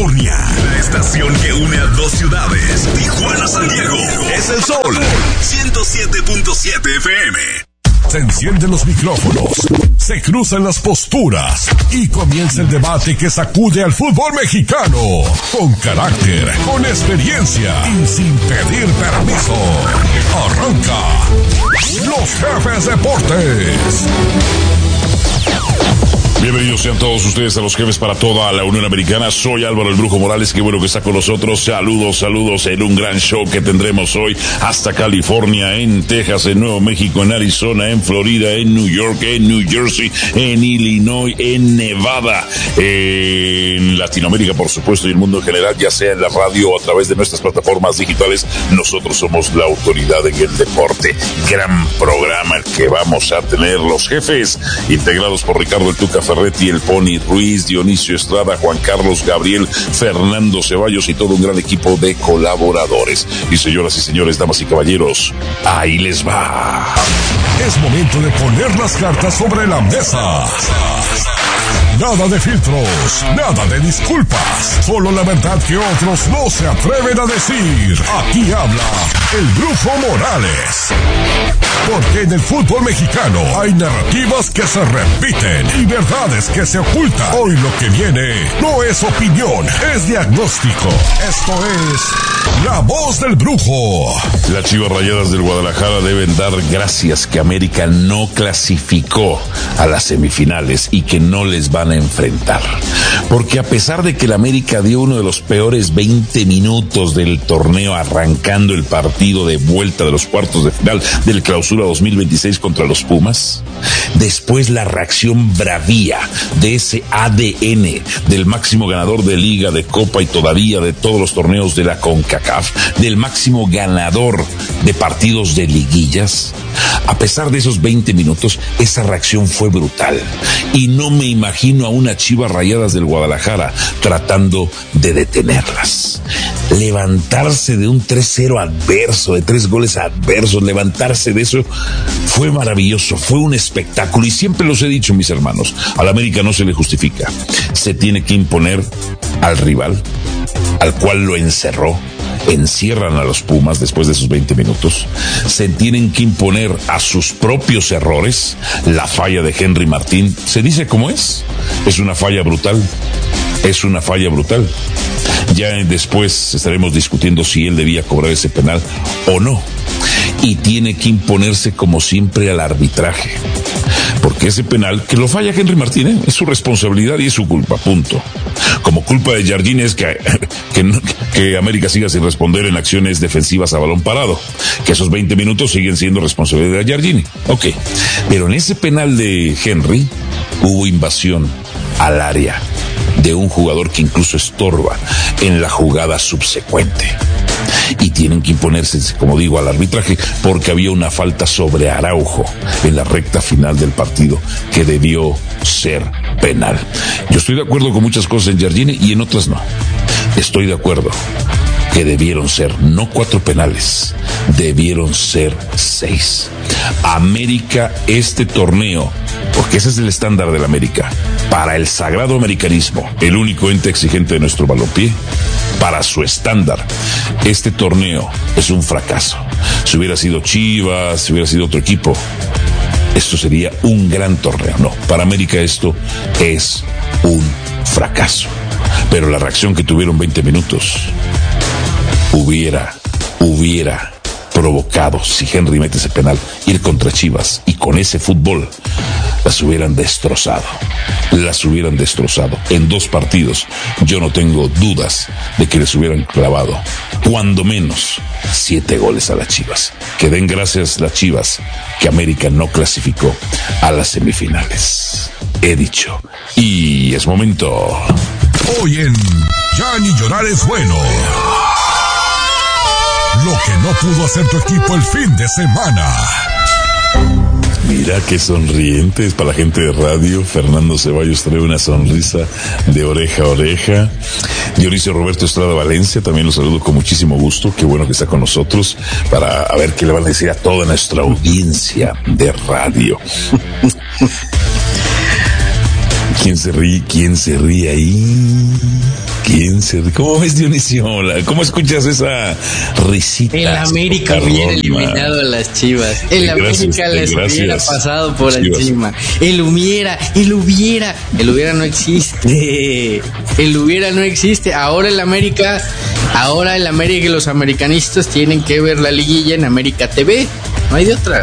California. La estación que une a dos ciudades, Tijuana, San Diego. Es el Sol 107.7 FM. Se encienden los micrófonos, se cruzan las posturas y comienza el debate que sacude al fútbol mexicano. Con carácter, con experiencia y sin pedir permiso. Arranca Los Jefes Deportes. Bienvenidos sean todos ustedes a Los Jefes para toda la Unión Americana. Soy Álvaro el Brujo Morales, qué bueno que está con nosotros. Saludos en un gran show que tendremos hoy hasta California, en Texas, en Nuevo México, en Arizona, en Florida, en New York, en New Jersey, en Illinois, en Nevada, en Latinoamérica, por supuesto, y el mundo en general, ya sea en la radio o a través de nuestras plataformas digitales. Nosotros somos la autoridad en el deporte. Gran programa el que vamos a tener. Los Jefes, integrados por Ricardo el Tuca Ferretti, el Pony Ruiz, Dionisio Estrada, Juan Carlos Gabriel, Fernando Ceballos y todo un gran equipo de colaboradores. Y señoras y señores, damas y caballeros, ahí les va. Es momento de poner las cartas sobre la mesa. Nada de filtros, nada de disculpas, solo la verdad que otros no se atreven a decir. Aquí habla el Brujo Morales. Porque en el fútbol mexicano hay narrativas que se repiten y verdades que se ocultan. Hoy lo que viene no es opinión, es diagnóstico. Esto es La Voz del Brujo. Las Chivas Rayadas del Guadalajara deben dar gracias que América no clasificó a las semifinales y que no les van a enfrentar. Porque a pesar de que el América dio uno de los peores 20 minutos del torneo arrancando el partido de vuelta de los cuartos de final del Clausura 2026 contra los Pumas, después la reacción bravía de ese ADN del máximo ganador de Liga, de Copa y todavía de todos los torneos de la CONCACAF, del máximo ganador de partidos de liguillas, a pesar de esos 20 minutos, esa reacción fue brutal. Y no me imagino a unas Chivas Rayadas del Guadalajara tratando de detenerlas. Levantarse de un 3-0 adverso, de 3 goles adversos, levantarse de eso fue maravilloso, fue un espectáculo. Y siempre los he dicho, mis hermanos, al América no se le justifica. Se tiene que imponer al rival, al cual lo encerró. Encierran a los Pumas después de esos 20 minutos. Se tienen que imponer a sus propios errores. La falla de Henry Martín, se dice como es una falla brutal. Es una falla brutal. Ya después estaremos discutiendo si él debía cobrar ese penal o no. Y tiene que imponerse como siempre al arbitraje. Porque ese penal, que lo falla Henry Martín, es su responsabilidad y es su culpa, punto. Como culpa de Jardine es que América siga sin responder en acciones defensivas a balón parado. Que esos 20 minutos siguen siendo responsabilidad de Jardine. Ok. Pero en ese penal de Henry hubo invasión al área de un jugador que incluso estorba en la jugada subsecuente. Y tienen que imponerse, como digo, al arbitraje, porque había una falta sobre Araujo en la recta final del partido que debió ser penal. Yo estoy de acuerdo con muchas cosas en Jardine y en otras no. Estoy de acuerdo que debieron ser no 4 penales, debieron ser 6. América, este torneo, porque ese es el estándar del América, para el sagrado americanismo, el único ente exigente de nuestro balompié, para su estándar, este torneo es un fracaso. Si hubiera sido Chivas, si hubiera sido otro equipo, esto sería un gran torneo. No, para América esto es un fracaso. Pero la reacción que tuvieron 20 minutos hubiera provocado, si Henry mete ese penal, ir contra Chivas, y con ese fútbol las hubieran destrozado en 2 partidos. Yo no tengo dudas de que les hubieran clavado cuando menos 7 goles a las Chivas. Que den gracias las Chivas que América no clasificó a las semifinales. He dicho, y es momento. Hoy en Ya ni llorar es bueno. Lo que no pudo hacer tu equipo el fin de semana. Mira qué sonrientes para la gente de radio. Fernando Ceballos trae una sonrisa de oreja a oreja. Dionisio Roberto Estrada Valencia, también lo saludo con muchísimo gusto. Qué bueno que está con nosotros para a ver qué le van a decir a toda nuestra audiencia de radio. ¿Quién se ríe ahí? ¿Quién se ríe? ¿Cómo ves, Dionisio? ¿Cómo escuchas esa risita? El América hubiera eliminado a las Chivas. El América les hubiera pasado por encima. El hubiera no existe. El hubiera no existe. Ahora el América y los americanistas tienen que ver la liguilla en América TV. No hay de otra.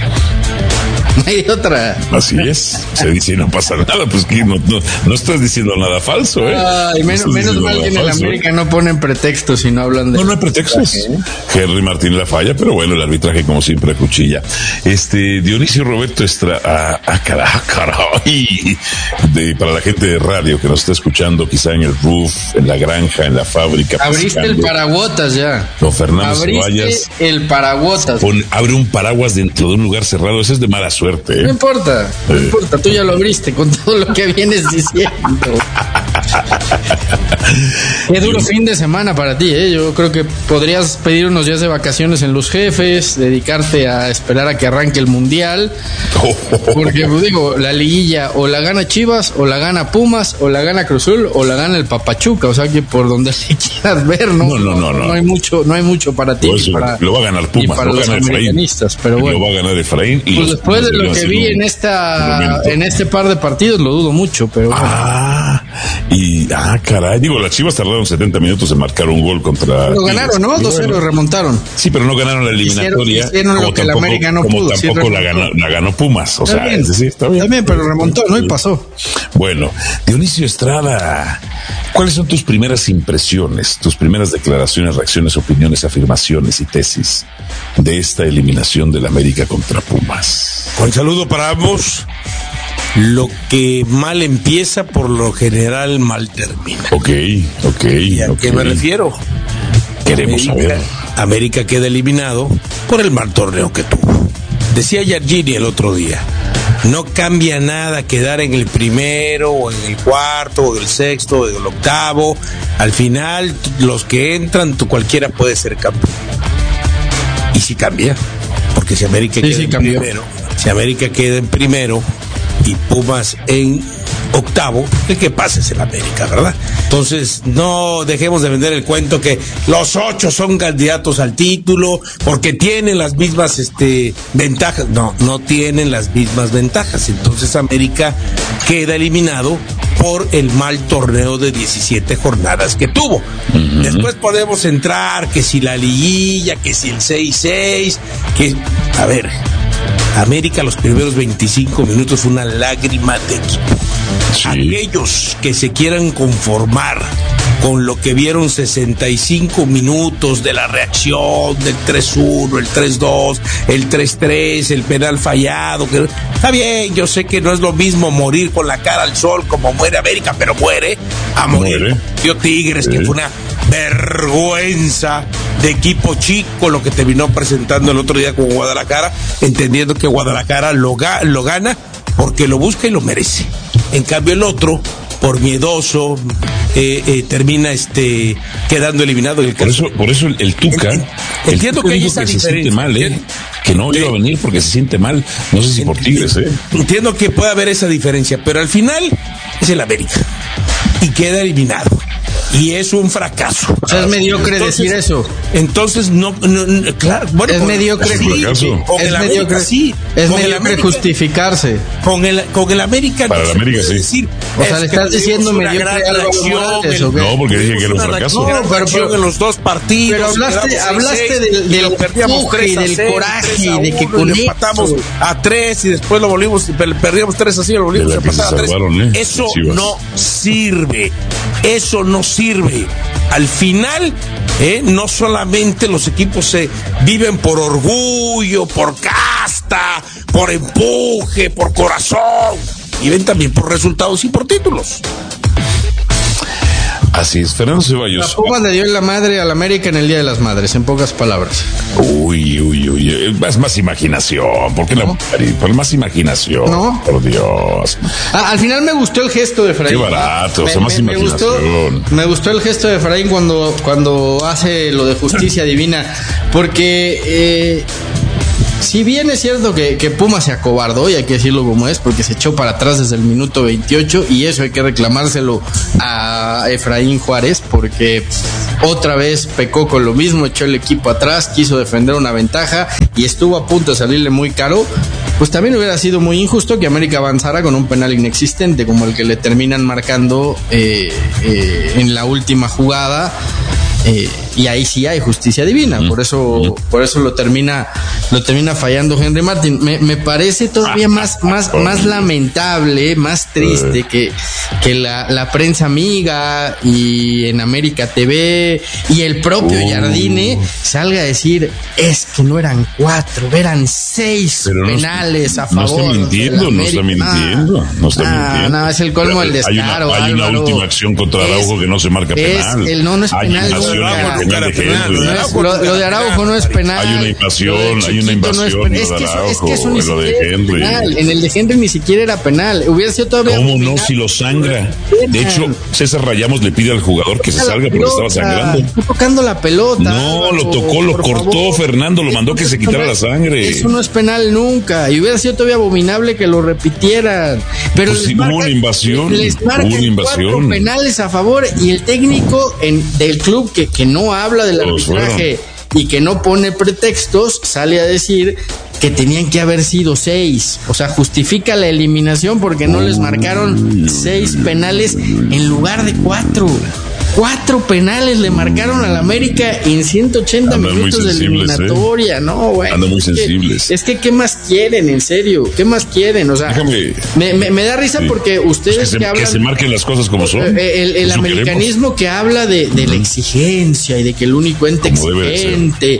Así es, se dice y no pasa nada, pues que no estás diciendo nada falso, ¿eh? Ay, menos mal que en el América no ponen pretextos y no hablan de... No hay pretextos. Henry Martín la falla, pero bueno, el arbitraje como siempre acuchilla. Dionisio Roberto Estrada, caray. Para la gente de radio que nos está escuchando, quizá en el roof, en la granja, en la fábrica. Abriste el paraguotas ya. Don Fernando Ceballos. El paraguotas. Abre un paraguas dentro de un lugar cerrado, eso es de mala suerte. No importa, tú ya lo abriste con todo lo que vienes diciendo. Qué duro fin de semana para ti, ¿eh? Yo creo que podrías pedir unos días de vacaciones en Los Jefes, dedicarte a esperar a que arranque el Mundial, porque digo, la liguilla o la gana Chivas, o la gana Pumas, o la gana Cruz Azul, o la gana el Papachuca, o sea que por donde le quieras ver, no hay mucho para ti. Pues lo va a ganar Pumas, para los americanistas, pero bueno. Lo va a ganar Efraín. Y pues después de lo que vi en este par de partidos, lo dudo mucho, pero caray, digo, las Chivas tardaron 70 minutos en marcar un gol contra... Lo ganaron, ¿no? 2-0 remontaron. Sí, pero no ganaron la eliminatoria. Hicieron lo que el América no pudo. Tampoco la ganó Pumas, o sea, es decir, está bien. También, pero remontó, ¿no? Y pasó. Bueno, Dionisio Estrada, ¿cuáles son tus primeras impresiones, tus primeras declaraciones, reacciones, opiniones, afirmaciones y tesis de esta eliminación del América contra Pumas? Con saludo para ambos. Lo que mal empieza, por lo general mal termina. Ok. ¿Y a qué me refiero? Queremos saber. América queda eliminado por el mal torneo que tuvo. Decía Yargini el otro día, no cambia nada quedar en el primero, o en el cuarto, o el sexto, o el octavo. Al final, los que entran, cualquiera puede ser campeón. Y sí cambia, porque si América queda en primero, y Pumas en octavo, el que pasa es el América, ¿verdad? Entonces, no dejemos de vender el cuento que los 8 son candidatos al título porque tienen las mismas ventajas. No tienen las mismas ventajas. Entonces, América queda eliminado por el mal torneo de 17 jornadas que tuvo. Uh-huh. Después podemos entrar que si la liguilla, que si el 6-6, a ver, América los primeros 25 minutos fue una lágrima de equipo. Sí. Aquellos que se quieran conformar con lo que vieron 65 minutos de la reacción del 3-1, el 3-2, el 3-3, el penal fallado, que está bien, yo sé que no es lo mismo morir con la cara al sol como muere América, pero muere a morir. Dio Tigres, que fue una vergüenza de equipo chico lo que terminó presentando el otro día con Guadalajara, entendiendo que Guadalajara lo gana porque lo busca y lo merece. En cambio el otro, por miedoso, termina quedando eliminado. Por eso el Tuca. Entiendo que hay esa diferencia. Se siente mal, que no iba a venir porque se siente mal. No sé si por Tigres, Entiendo que puede haber esa diferencia, pero al final es el América y queda eliminado. Y es un fracaso. O sea, es mediocre decir eso. Entonces, claro. Bueno, es mediocre. Es mediocre justificarse. Con el América. Para el América, sí. Decir, o sea, le estás diciendo mediocre a No, porque dije que era un fracaso. No, pero en los dos partidos. Pero hablaste del empuje y del coraje, de que con empatamos a 3 y después lo volvimos, perdíamos 3-0 y lo volvimos a empatar a 3. Eso no sirve. Eso no sirve. Al final, no solamente los equipos se viven por orgullo, por casta, por empuje, por corazón, viven también por resultados y por títulos. Así es, Fernando Ceballos. La Pumas le dio la madre al América en el Día de las Madres, en pocas palabras. Uy. Es más imaginación. ¿Por qué no? Por más imaginación. ¿No? Por Dios. Al final me gustó el gesto de Efraín. Qué barato, más imaginación. Me gustó el gesto de Efraín cuando hace lo de justicia divina, porque si bien es cierto que Pumas se acobardó, y hay que decirlo como es, porque se echó para atrás desde el minuto 28, y eso hay que reclamárselo a Efraín Juárez, porque otra vez pecó con lo mismo, echó el equipo atrás, quiso defender una ventaja y estuvo a punto de salirle muy caro. Pues también hubiera sido muy injusto que América avanzara con un penal inexistente como el que le terminan marcando en la última jugada. Y ahí sí hay justicia divina, por eso lo termina fallando Henry Martin. Me parece todavía más lamentable, más triste que la prensa amiga y en América TV y el propio Jardine salga a decir, es que no eran 4, eran 6 penales a favor. No está mintiendo. No, es el colmo del descaro. Hay una última acción contra Araujo que no se marca penal. No es penal. Lo de Araujo no es penal. Hay una invasión. Es que eso ni siquiera era penal. En el de Henry ni siquiera era penal. Hubiera sido todavía. ¿Cómo no? Si lo sangra. De hecho, César Rayamos le pide al jugador que se salga porque estaba sangrando. Está tocando la pelota. No, lo tocó, lo cortó Fernando, lo mandó que se quitara la sangre. Eso no es penal nunca. Y hubiera sido todavía abominable que lo repitieran. Pero pues hubo una invasión. Les marcan 4 penales a favor y el técnico del club que no habla del arbitraje y que no pone pretextos, sale a decir que tenían que haber sido 6. O sea, justifica la eliminación porque no les marcaron 6 penales en lugar de 4. 4 penales le marcaron al América en 180 minutos de eliminatoria, ¿no, güey? Andan muy sensibles. Es que, ¿qué más quieren, en serio? ¿Qué más quieren? O sea, me da risa porque ustedes que hablan... Que se marquen las cosas como son. El americanismo que habla de la exigencia y de que el único ente exigente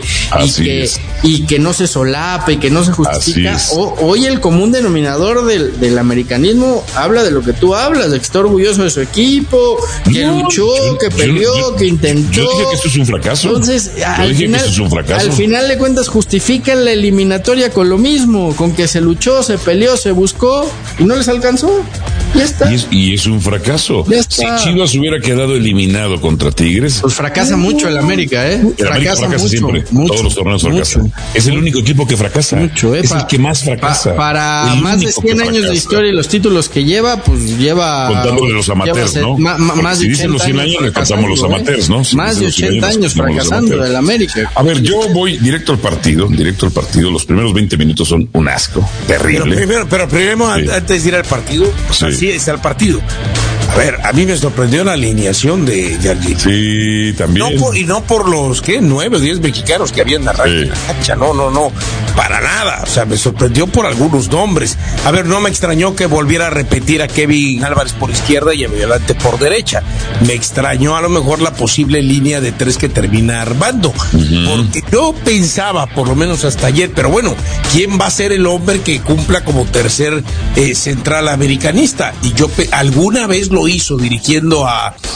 y que no se solapa y que no se justifica. Hoy el común denominador del americanismo habla de lo que tú hablas, de que está orgulloso de su equipo, que luchó, que peleó, que intentó. Yo dije que esto es un fracaso. Entonces, al final de cuentas justifican la eliminatoria con lo mismo, con que se luchó, se peleó, se buscó y no les alcanzó. Ya está. Y es un fracaso. Si Chivas hubiera quedado eliminado contra Tigres, pues fracasa mucho el América, El América fracasa mucho, siempre. Todos los torneos fracasan. Es el único equipo que fracasa. Es el que más fracasa. Para más de 100 años de historia y los títulos que lleva, pues lleva. Contándole los amateurs, ¿no? Más de 80 los 100 años le contamos los amateurs, ¿no? Más de 80 años fracasando del América. A ver, yo voy directo al partido. Los primeros 20 minutos son un asco. Terrible. Pero primero, antes de ir al partido, así es al partido. A ver, a mí me sorprendió la alineación de Jardine. Sí, también. No por los, 9 o 10 mexicanos que habían arranque en la cancha. No, para nada. O sea, me sorprendió por algunos nombres. A ver, no me extrañó que volviera a repetir a Kevin Álvarez por izquierda y a Violante por derecha. Me extrañó a lo mejor la posible línea de 3 que termina armando. Porque yo pensaba, por lo menos hasta ayer, pero bueno, ¿quién va a ser el hombre que cumpla como tercer central americanista? Y yo alguna vez lo hizo dirigiendo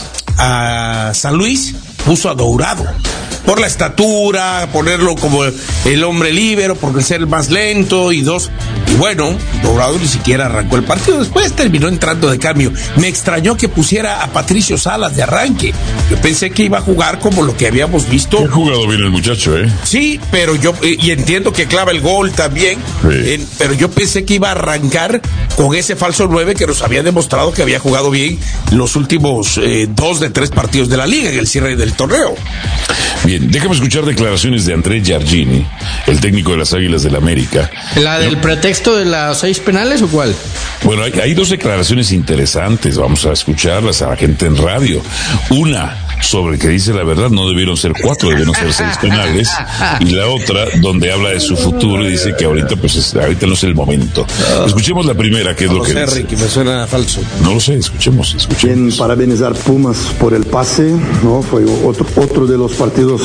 a San Luis, puso a Dourado por la estatura, ponerlo como el hombre líbero, porque ser el más lento y bueno, Dourado ni siquiera arrancó el partido, después terminó entrando de cambio. Me extrañó que pusiera a Patricio Salas de arranque. Yo pensé que iba a jugar como lo que habíamos visto. Ha jugado bien el muchacho, Sí, pero y entiendo que clava el gol también, pero yo pensé que iba a arrancar con ese falso 9 que nos había demostrado que había jugado bien los últimos 2 de 3 partidos de la liga en el cierre del torneo. Bien, déjame escuchar declaraciones de André Jardine, el técnico de las Águilas del América. ¿La del pretexto de las 6 penales o cuál? Bueno, hay 2 declaraciones interesantes, vamos a escucharlas a la gente en radio. Una sobre que dice la verdad, no debieron ser 4, debieron ser 6 penales, y la otra donde habla de su futuro y dice que ahorita ahorita no es el momento. Escuchemos la primera, que es lo que dice. Ricky, me suena falso. No lo sé, escuchemos. Bien, parabenizar Pumas por el pase, ¿no? Fue otro de los partidos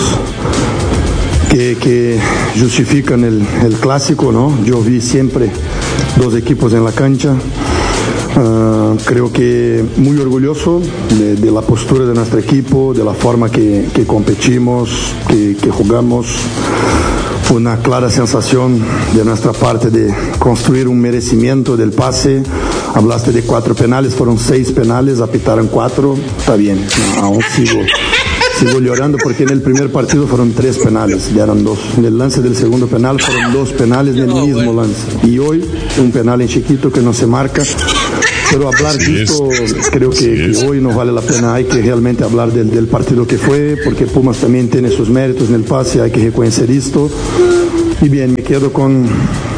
que justifican el clásico, ¿no? Yo vi siempre 2 equipos en la cancha. Creo que muy orgulloso de la postura de nuestro equipo, de la forma que competimos, que jugamos. Fue una clara sensación de nuestra parte de construir un merecimiento del pase. Hablaste de 4 penales, fueron 6 penales, apitaron 4, está bien, aún sigo llorando porque en el primer partido fueron 3 penales, ya eran 2. En el lance del segundo penal fueron 2 penales del mismo lance. Y hoy un penal en chiquito que no se marca. Pero hablar de esto, creo que hoy no vale la pena. Hay que realmente hablar del partido que fue, porque Pumas también tiene sus méritos en el pase, hay que reconocer esto. Y bien, me quedo con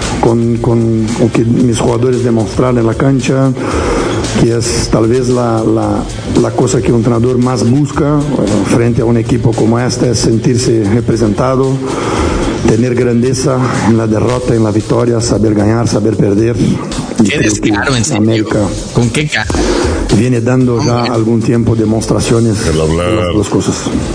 que mis jugadores demostraron en la cancha, que es tal vez la cosa que un entrenador más busca frente a un equipo como este, es sentirse representado, tener grandeza en la derrota, en la victoria, saber ganar, saber perder. Qué descaro, en serio. América ¿Con qué cara? viene dando ya algún tiempo demostraciones de las dos cosas.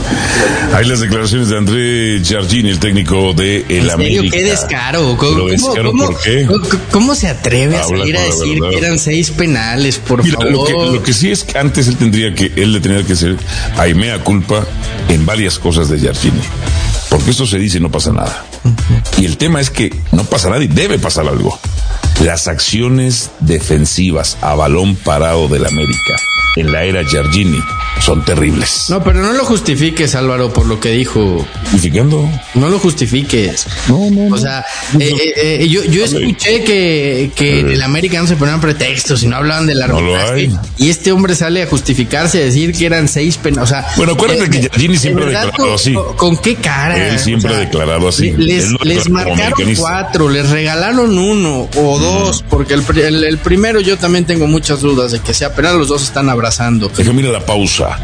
Hay las declaraciones de André Giardini, el técnico de el América. Qué descaro. ¿Pero descaro por qué? ¿Cómo se atreve a salir a decir que eran 6 penales, por Mira, favor? lo que sí es que antes él le tendría que ser hay mea culpa en varias cosas de Giardini. Porque eso se dice y no pasa nada. Y el tema es que no pasa nada y debe pasar algo. Las acciones defensivas a balón parado del América en la era Giardini son terribles. No, pero no lo justifiques, Álvaro, por lo que dijo. ¿Justificando? No lo justifiques. No. O sea, yo escuché que en el América no se ponían pretextos y no hablaban del arbitraje. No lo hay. Y este hombre sale a justificarse, a decir que eran 6 penales. O sea, bueno, acuérdate que Giardini siempre ha declarado así. ¿Con qué cara? Él siempre ha declarado así. Les marcaron 4, les regalaron 1 o 2, porque el primero yo también tengo muchas dudas de que sea penal, los dos están abrazando. Déjame ir a la pausa.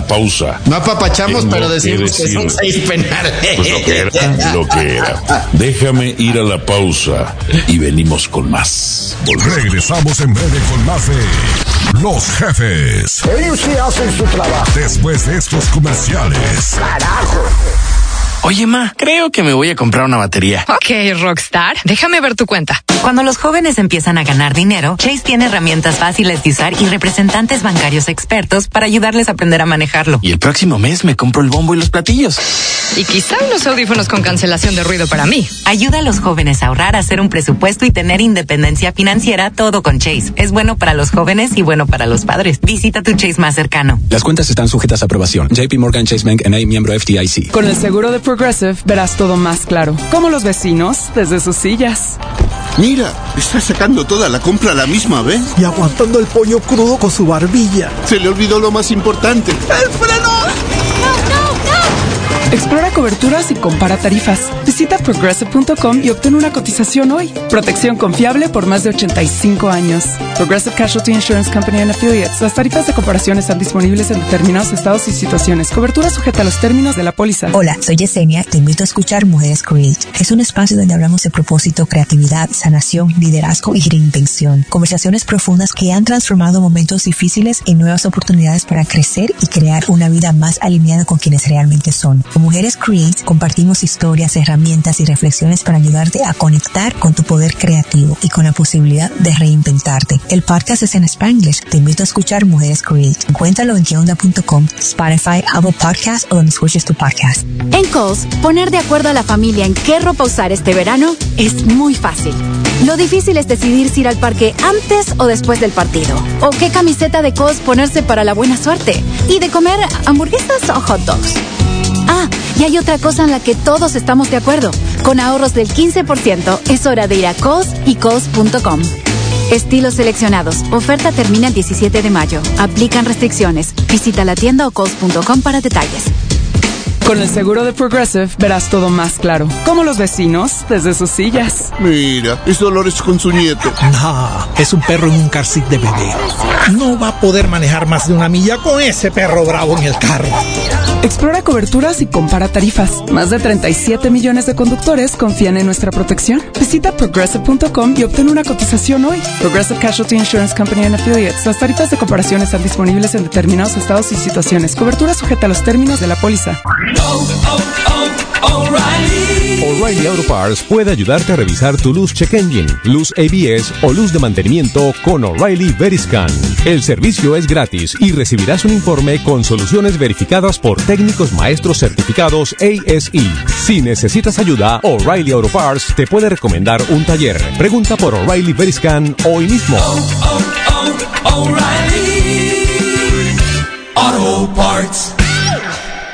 No apapachamos, pero decimos que son 6 penales. Pues lo que era. Déjame ir a la pausa y venimos con más. Regresamos en breve con más de Los Jefes. Ellos sí hacen su trabajo. Después de estos comerciales. Carajo. Oye, ma, creo que me voy a comprar una batería. Ok, Rockstar, déjame ver tu cuenta. Cuando los jóvenes empiezan a ganar dinero, Chase tiene herramientas fáciles de usar y representantes bancarios expertos para ayudarles a aprender a manejarlo. Y el próximo mes me compro el bombo y los platillos. Y quizá unos audífonos con cancelación de ruido para mí. Ayuda a los jóvenes a ahorrar, a hacer un presupuesto y tener independencia financiera, todo con Chase. Es bueno para los jóvenes y bueno para los padres. Visita tu Chase más cercano. Las cuentas están sujetas a aprobación. JP Morgan Chase Bank N.A., miembro FDIC. Con el seguro de Progressive verás todo más claro. Como los vecinos desde sus sillas. Mira, está sacando toda la compra a la misma vez. Y aguantando el pollo crudo con su barbilla. Se le olvidó lo más importante. ¡El freno! Explora coberturas y compara tarifas. Visita progressive.com y obtén una cotización hoy. Protección confiable por más de 85 años. Progressive Casualty Insurance Company and Affiliates. Las tarifas de comparación están disponibles en determinados estados y situaciones. Cobertura sujeta a los términos de la póliza. Hola, soy Yesenia. Te invito a escuchar Mujeres Create. Es un espacio donde hablamos de propósito, creatividad, sanación, liderazgo y reinvención. Conversaciones profundas que han transformado momentos difíciles en nuevas oportunidades para crecer y crear una vida más alineada con quienes realmente son. Con Mujeres Create compartimos historias, herramientas y reflexiones para ayudarte a conectar con tu poder creativo y con la posibilidad de reinventarte. El podcast es en Spanglish. Te invito a escuchar Mujeres Create. Encuéntralo en queonda.com, Spotify, Apple Podcasts o donde escuches tu podcast. En Kohl's, poner de acuerdo a la familia en qué ropa usar este verano es muy fácil. Lo difícil es decidir si ir al parque antes o después del partido. O qué camiseta de Kohl's ponerse para la buena suerte. Y de comer hamburguesas o hot dogs. Ah, y hay otra cosa en la que todos estamos de acuerdo. Con ahorros del 15%, es hora de ir a Kohl's y Kohl's.com. Estilos seleccionados. Oferta termina el 17 de mayo. Aplican restricciones. Visita la tienda o Kohl's.com para detalles. Con el seguro de Progressive verás todo más claro. Como los vecinos desde sus sillas. Mira, es Dolores con su nieto. No, es un perro en un car seat de bebé. No va a poder manejar más de 1 milla con ese perro bravo en el carro. Explora coberturas y compara tarifas. Más de 37 millones de conductores confían en nuestra protección. Visita progressive.com y obtén una cotización hoy. Progressive Casualty Insurance Company and Affiliates. Las tarifas de comparación están disponibles en determinados estados y situaciones. Cobertura sujeta a los términos de la póliza. O'Reilly Auto Parts puede ayudarte a revisar tu luz check engine, luz ABS o luz de mantenimiento con O'Reilly Veriscan. El servicio es gratis y recibirás un informe con soluciones verificadas por técnicos maestros certificados ASE. Si necesitas ayuda, O'Reilly Auto Parts te puede recomendar un taller. Pregunta por O'Reilly Veriscan hoy mismo. O'Reilly Auto Parts.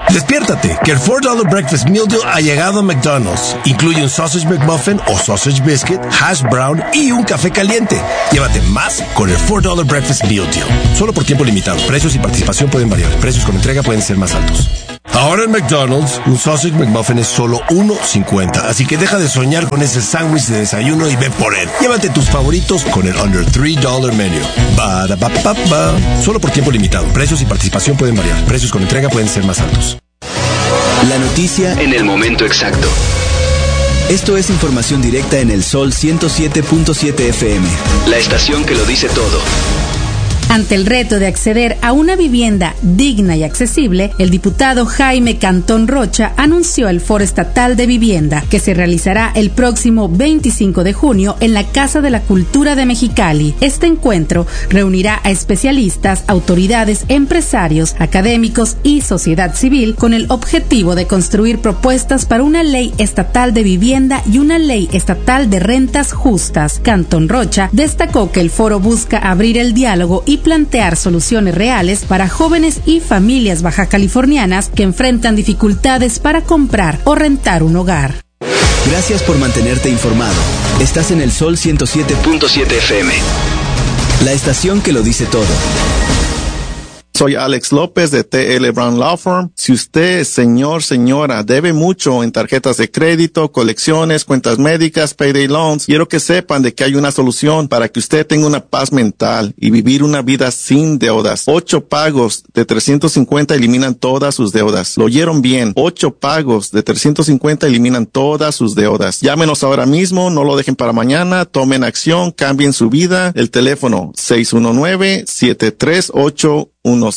Despiértate, que el $4 Breakfast Meal Deal ha llegado a McDonald's. Incluye un Sausage McMuffin o Sausage Biscuit, Hash Brown y un café caliente. Llévate más con el $4 Breakfast Meal Deal. Solo por tiempo limitado. Precios y participación pueden variar. Precios con entrega pueden ser más altos. Ahora en McDonald's, un Sausage McMuffin es solo $1.50. Así que deja de soñar con ese sándwich de desayuno y ve por él. Llévate tus favoritos con el Under $3 Menu. Ba-da-ba-ba-ba. Solo por tiempo limitado. Precios y participación pueden variar. Precios con entrega pueden ser más altos. La noticia en el momento exacto. Esto es información directa en el Sol 107.7 FM. La estación que lo dice todo. Ante el reto de acceder a una vivienda digna y accesible, el diputado Jaime Cantón Rocha anunció el Foro Estatal de Vivienda, que se realizará el próximo 25 de junio en la Casa de la Cultura de Mexicali. Este encuentro reunirá a especialistas, autoridades, empresarios, académicos y sociedad civil con el objetivo de construir propuestas para una ley estatal de vivienda y una ley estatal de rentas justas. Cantón Rocha destacó que el foro busca abrir el diálogo y plantear soluciones reales para jóvenes y familias bajacalifornianas que enfrentan dificultades para comprar o rentar un hogar. Gracias por mantenerte informado. Estás en el Sol 107.7 FM. La estación que lo dice todo. Soy Alex López de TL Brown Law Firm. Si usted, señora, debe mucho en tarjetas de crédito, colecciones, cuentas médicas, payday loans, quiero que sepan de que hay una solución para que usted tenga una paz mental y vivir una vida sin deudas. 8 pagos de $350 eliminan todas sus deudas. Lo oyeron bien. 8 pagos de $350 eliminan todas sus deudas. Llámenos ahora mismo, no lo dejen para mañana, tomen acción, cambien su vida. El teléfono 619-738-1600.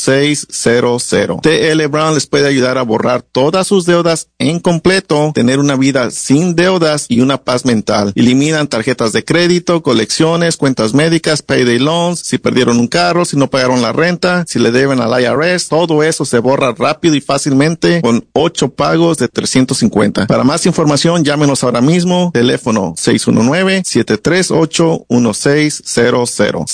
TL Brown les puede ayudar a borrar todas sus deudas en completo, tener una vida sin deudas y una paz mental. Eliminan tarjetas de crédito, colecciones, cuentas médicas, payday loans, si perdieron un carro, si no pagaron la renta, si le deben al IRS, todo eso se borra rápido y fácilmente con 8 pagos de $350. Para más información, llámenos ahora mismo, teléfono 619-738-1600.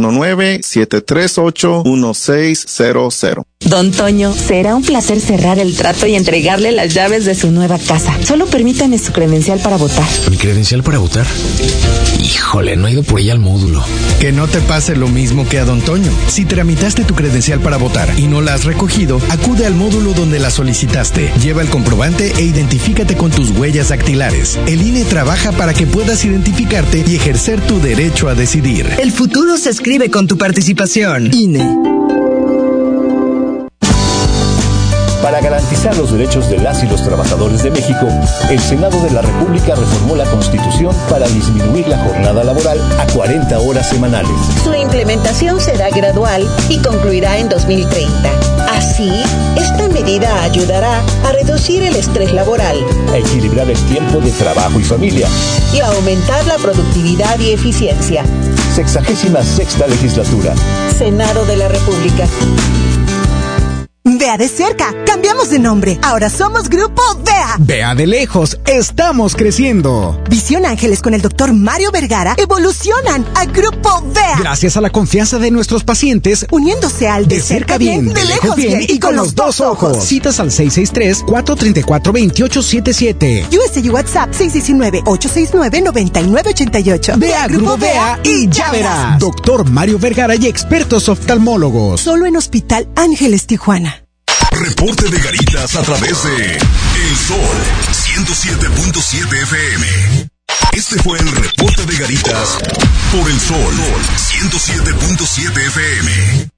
619-738-1600. Don Toño, será un placer cerrar el trato y entregarle las llaves de su nueva casa. Solo permítame su credencial para votar. ¿Mi credencial para votar? Híjole, no he ido por ella al módulo. Que no te pase lo mismo que a Don Toño. Si tramitaste tu credencial para votar y no la has recogido, acude al módulo donde la solicitaste. Lleva el comprobante e identifícate con tus huellas dactilares. El INE trabaja para que puedas identificarte y ejercer tu derecho a decidir. El futuro se escribe con tu participación. INE. Para garantizar los derechos de las y los trabajadores de México, el Senado de la República reformó la Constitución para disminuir la jornada laboral a 40 horas semanales. Su implementación será gradual y concluirá en 2030. Así, esta medida ayudará a reducir el estrés laboral, a equilibrar el tiempo de trabajo y familia y a aumentar la productividad y eficiencia. 66ª legislatura. Senado de la República. Vea de cerca, cambiamos de nombre. Ahora somos Grupo Vea. Vea de lejos, estamos creciendo. Visión Ángeles con el Dr. Mario Vergara evolucionan a Grupo Vea. Gracias a la confianza de nuestros pacientes, uniéndose al de cerca bien, de lejos bien y con los dos ojos. Citas al 663-434-2877. USA y WhatsApp 619-869-9988. Vea Grupo Vea y ya verás. Dr. Mario Vergara y expertos oftalmólogos. Solo en Hospital Ángeles, Tijuana. Reporte de Garitas a través de El Sol 107.7 FM. Este fue el reporte de Garitas por El Sol 107.7 FM.